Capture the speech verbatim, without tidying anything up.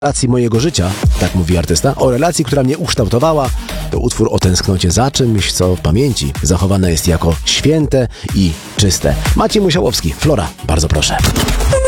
relacji mojego życia, tak mówi artysta, o relacji, która mnie ukształtowała, to utwór o tęsknocie za czymś, co w pamięci zachowane jest jako święte i czyste. Maciej Musiałowski, Flora, bardzo proszę.